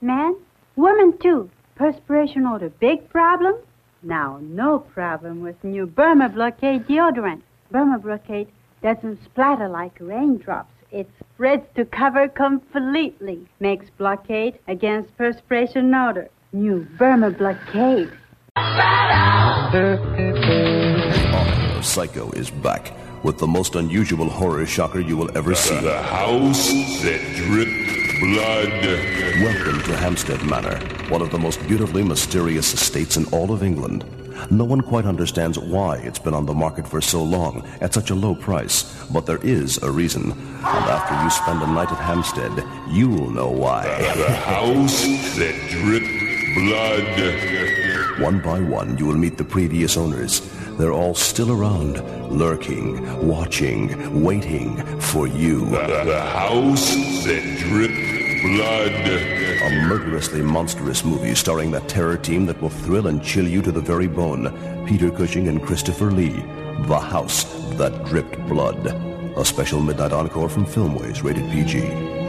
Men, women too. Perspiration odor, big problem? Now, no problem with new Burma Blockade deodorant. Burma Blockade doesn't splatter like raindrops. It spreads to cover completely. Makes blockade against perspiration odor. New Burma Blockade. Psycho is back with the most unusual horror shocker you will ever see. The house that dripped blood. Welcome to Hampstead Manor, one of the most beautifully mysterious estates in all of England. No one quite understands why it's been on the market for so long at such a low price, but there is a reason. And after you spend a night at Hampstead, you'll know why. The house that dripped blood. One by one, you will meet the previous owners. They're all still around, lurking, watching, waiting for you. The house that dripped blood. A murderously monstrous movie starring that terror team that will thrill and chill you to the very bone. Peter Cushing and Christopher Lee. The House That Dripped Blood. A special midnight encore from Filmways, rated PG.